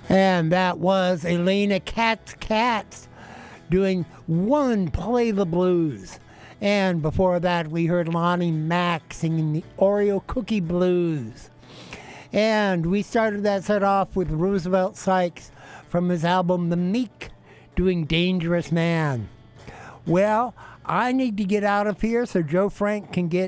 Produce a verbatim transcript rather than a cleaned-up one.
And that was Elena Katz Katz doing One Play the Blues. And before that, we heard Lonnie Mack singing the Oreo Cookie Blues. And we started that set off with Roosevelt Sykes from his album The Meek doing Dangerous Man. Well, I need to get out of here so Joe Frank can get